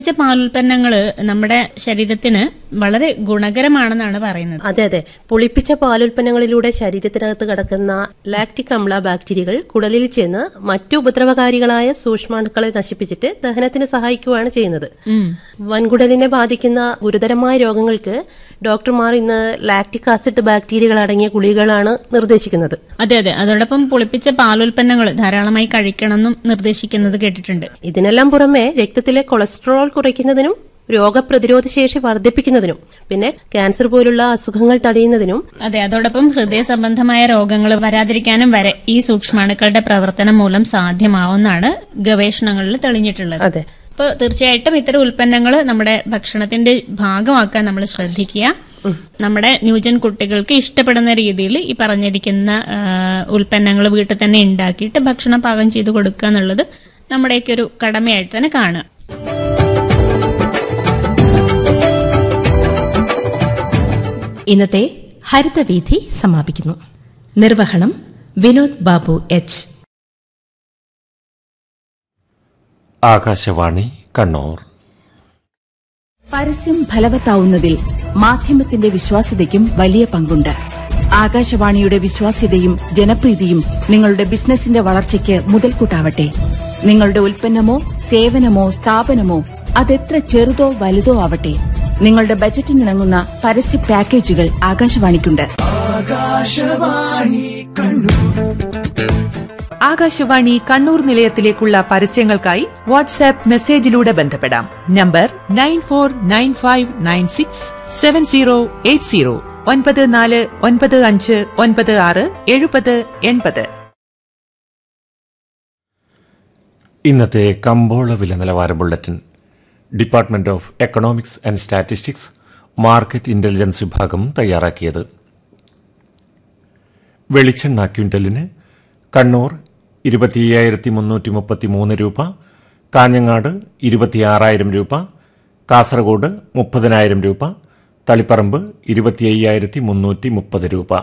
പാലുൽപ്പന്നങ്ങൾ നമ്മുടെ ശരീരത്തിന് വളരെ ഗുണകരമാണെന്നാണ് പറയുന്നത്. അതെ അതെ, പുളിപ്പിച്ച പാലുൽപ്പന്നങ്ങളിലൂടെ ശരീരത്തിനകത്ത് കിടക്കുന്ന ലാക്റ്റിക് അമ്ല ബാക്ടീരിയകൾ കുടലിൽ ചെന്ന് മറ്റു ഉപദ്രവകാരികളായ സൂക്ഷ്മാണുക്കളെ നശിപ്പിച്ചിട്ട് ദഹനത്തിന് സഹായിക്കുകയാണ് ചെയ്യുന്നത്. വൻകുടലിനെ ബാധിക്കുന്ന ഗുരുതരമായ രോഗങ്ങൾക്ക് ഡോക്ടർമാർ ഇന്ന് ലാക്റ്റിക് ആസിഡ് ബാക്ടീരിയകൾ അടങ്ങിയ ഗുളികകളാണ് നിർദ്ദേശിക്കുന്നത്. അതെ അതെ, അതോടൊപ്പം പുളിപ്പിച്ച പാലുൽപ്പന്നങ്ങൾ ധാരാളമായി കഴിക്കണമെന്നും നിർദ്ദേശിക്കുന്നത് കേട്ടിട്ടുണ്ട്. ഇതിനെല്ലാം പുറമെ രക്തത്തിലെ കൊളസ്ട്രോൾ കുറയ്ക്കുന്നതിനും രോഗപ്രതിരോധ ശേഷി വർദ്ധിപ്പിക്കുന്നതിനും പിന്നെ ക്യാൻസർ പോലുള്ള അസുഖങ്ങൾ തടയുന്നതിനും അതെ, അതോടൊപ്പം ഹൃദയ സംബന്ധമായ രോഗങ്ങൾ വരാതിരിക്കാനും വരെ ഈ സൂക്ഷ്മാണുക്കളുടെ പ്രവർത്തനം മൂലം സാധ്യമാവുമെന്നാണ് ഗവേഷണങ്ങളിൽ തെളിഞ്ഞിട്ടുള്ളത്. അതെ, അപ്പോൾ തീർച്ചയായിട്ടും ഇത്തരം ഉൽപ്പന്നങ്ങൾ നമ്മുടെ ഭക്ഷണത്തിന്റെ ഭാഗമാക്കാൻ നമ്മൾ ശ്രദ്ധിക്കുക. നമ്മുടെ ന്യൂജൻ കുട്ടികൾക്ക് ഇഷ്ടപ്പെടുന്ന രീതിയിൽ ഈ പറഞ്ഞിരിക്കുന്ന ഉൽപ്പന്നങ്ങൾ വീട്ടിൽ തന്നെ ഉണ്ടാക്കിയിട്ട് ഭക്ഷണം പാകം ചെയ്ത് കൊടുക്കുക എന്നുള്ളത് നമ്മുടെയൊക്കെ ഒരു കടമയായിട്ട് തന്നെ കാണുക. ഇന്നത്തെ ഹരിതവീഥി സമാപിക്കുന്നു. നിർവഹണം വിനോദ് ബാബു എച്ച്. ആകാശവാണി കണ്ണൂർ. പരസ്യം ഫലവത്താവുന്നതിൽ മാധ്യമത്തിന്റെ വിശ്വാസ്യതയ്ക്കും വലിയ പങ്കുണ്ട്. ആകാശവാണിയുടെ വിശ്വാസ്യതയും ജനപ്രീതിയും നിങ്ങളുടെ ബിസിനസിന്റെ വളർച്ചയ്ക്ക് മുതൽക്കൂട്ടാവട്ടെ. നിങ്ങളുടെ ഉൽപ്പന്നമോ സേവനമോ സ്ഥാപനമോ അതെത്ര ചെറുതോ വലുതോ ആവട്ടെ, നിങ്ങളുടെ ബജറ്റിനിണങ്ങുന്ന പരസ്യ പാക്കേജുകൾ ആകാശവാണിക്കുണ്ട്. ആകാശവാണി കണ്ണൂർ നിലയത്തിലേക്കുള്ള പരസ്യങ്ങൾക്കായി വാട്സാപ്പ് മെസ്സേജിലൂടെ ബന്ധപ്പെടാം. നമ്പർ 9495967080 9495967080. ഇന്നത്തെ കമ്പോള വില നിലവാര bulletin department of economics and statistics market intelligence വിഭാഗം തയ്യാറാക്കിയത്. വെളിച്ചെണ്ണ ക്വിന്റലിന് കണ്ണൂർ 25,333 രൂപ, കാഞ്ഞങ്ങാട് 26,000 രൂപ, കാസർഗോഡ് 30,000 രൂപ, തളിപ്പറമ്പ് 25,330 രൂപ.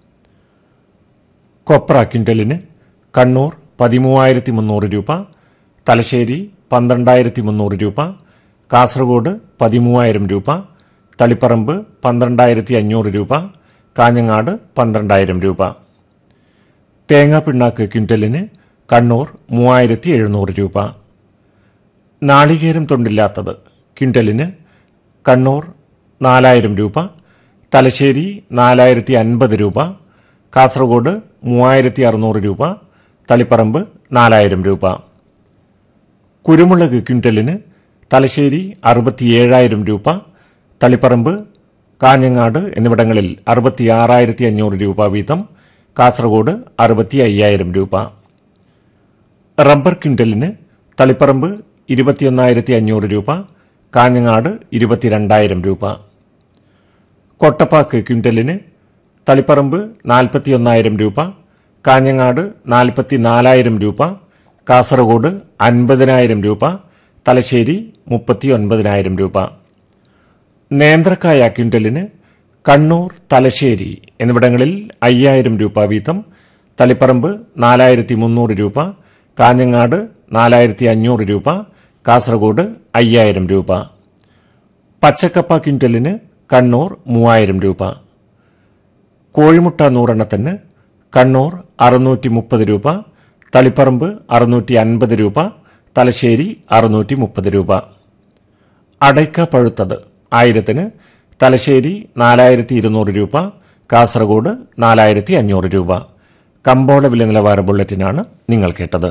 കൊപ്ര ക്വിന്റലിന് കണ്ണൂർ 13,300 രൂപ, തലശ്ശേരി 12,300 രൂപ, കാസർഗോഡ് 13,000 രൂപ, തളിപ്പറമ്പ് 12,500 രൂപ, കാഞ്ഞങ്ങാട് 12,000 രൂപ. തേങ്ങാപ്പിണ്ണാക്ക് ക്വിന്റലിന് കണ്ണൂർ 3,700 രൂപ. നാളികേരം തൊണ്ടില്ലാത്തത് ക്വിന്റലിന് കണ്ണൂർ 4,000 രൂപ, തലശ്ശേരി 4,050 രൂപ, കാസർഗോഡ് 3,600 രൂപ, തളിപ്പറമ്പ് 4,000 രൂപ. കുരുമുളക് ക്വിന്റലിന് തലശ്ശേരി 67,000 രൂപ, തളിപ്പറമ്പ്, കാഞ്ഞങ്ങാട് എന്നിവിടങ്ങളിൽ 66,500 രൂപ വീതം, കാസർഗോഡ് 65,000 രൂപ. റബ്ബർ ക്വിന്റലിന് തളിപ്പറമ്പ് 21,500 രൂപ, കാഞ്ഞങ്ങാട് 22,000 രൂപ. കൊട്ടപ്പാക്ക് ക്വിന്റലിന് തളിപ്പറമ്പ് 41,000 രൂപ, കാഞ്ഞങ്ങാട് 44,000 രൂപ, കാസർഗോഡ് 50,000 രൂപ, തലശ്ശേരി 39,000 രൂപ. നേന്ത്രക്കായ ക്വിന്റലിന് കണ്ണൂർ, തലശ്ശേരി എന്നിവിടങ്ങളിൽ 5,000 രൂപ വീതം, തളിപ്പറമ്പ് 4,300 രൂപ, കാഞ്ഞങ്ങാട് 4,500 രൂപ, കാസർഗോഡ് 5,000 രൂപ. പച്ചക്കപ്പ ക്വിന്റലിന് കണ്ണൂർ 3,000 രൂപ. കോഴിമുട്ട 100 എണ്ണത്തിന് കണ്ണൂർ 630 രൂപ, തളിപ്പറമ്പ് 650 രൂപ, തലശ്ശേരി 630 രൂപ. അടയ്ക്ക പഴുത്തത് 1,000-ന് തലശ്ശേരി 4,200 രൂപ, കാസർഗോഡ് 4,500 രൂപ. കമ്പോള വില നിലവാര ബുള്ളറ്റിനാണ് നിങ്ങൾ കേട്ടത്.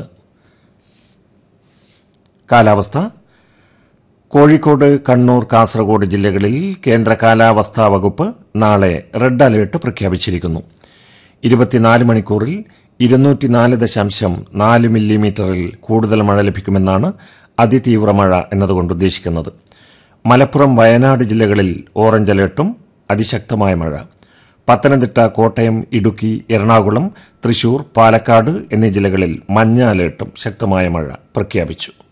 കാലാവസ്ഥ. കോഴിക്കോട്, കണ്ണൂർ, കാസർഗോഡ് ജില്ലകളിൽ കേന്ദ്ര കാലാവസ്ഥാ വകുപ്പ് നാളെ റെഡ് അലേർട്ട് പ്രഖ്യാപിച്ചിരിക്കുന്നു. 24 മണിക്കൂറിൽ 204.4 മില്ലിമീറ്ററിൽ കൂടുതൽ മഴ ലഭിക്കുമെന്നാണ് അതിതീവ്ര മഴ എന്നതുകൊണ്ട് ഉദ്ദേശിക്കുന്നത്. മലപ്പുറം, വയനാട് ജില്ലകളിൽ ഓറഞ്ച് അലേർട്ടും അതിശക്തമായ മഴ. പത്തനംതിട്ട, കോട്ടയം, ഇടുക്കി, എറണാകുളം, തൃശൂർ, പാലക്കാട് എന്നീ ജില്ലകളിൽ മഞ്ഞ അലേർട്ടും ശക്തമായ മഴ പ്രഖ്യാപിച്ചു.